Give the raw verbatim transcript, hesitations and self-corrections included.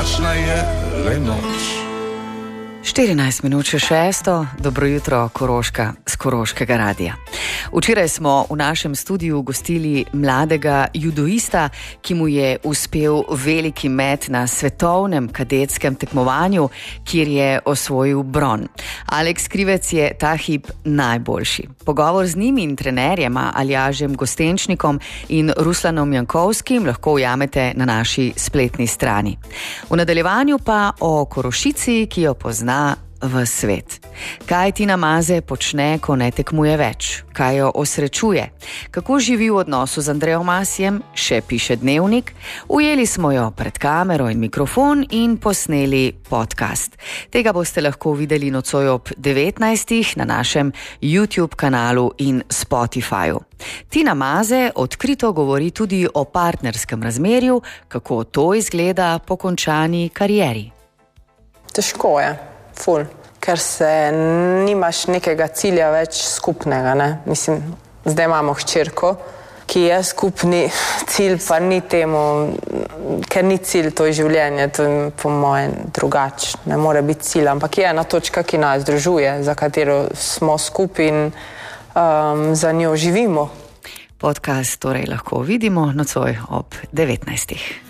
drugačna je le noč. štirinajst minut še šesto, dobro jutro Koroška z Koroškega radia. Včeraj smo v našem studiu gostili mladega judoista, ki mu je uspel veliki met na svetovnem kadetskem tekmovanju, kjer je osvojil bron. Aleks Krivec je ta hip najboljši. Pogovor z njim in trenerjema Aljažem Gostenčnikom in Ruslanom Jankovskim lahko ujamete na naši spletni strani. V nadaljevanju pa o Korošici, ki jo pozna v svet. Kaj Tina Maze počne, ko ne tekmuje več? Kaj jo osrečuje? Kako živi v odnosu z Andrejo Masjem? Še piše dnevnik? Ujeli smo jo pred kamero in mikrofon in posneli podcast. Tega boste lahko videli nocoj ob devetnajstih na našem YouTube kanalu in Spotifyju. Tina Maze odkrito govori tudi o partnerskem razmerju, kako to izgleda po končani karieri. Težko je. Ful, ker se nimaš nekega cilja več skupnega, ne? Mislim, zdaj imamo hčerko, ki je skupni cilj, pa ni temu, ker ni cilj to življenje, to je po mojem drugače, ne more biti cilj, ampak je ena točka, ki nas združuje, za katero smo skupaj in um, za njo živimo. Podcast torej lahko vidimo nocoj ob devetnajstih.